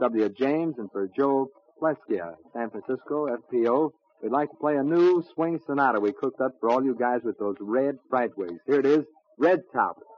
W. James, and for Joe Pleskia, San Francisco, FPO, we'd like to play a new swing sonata we cooked up for all you guys with those red fright wigs. Here it is, Red Top.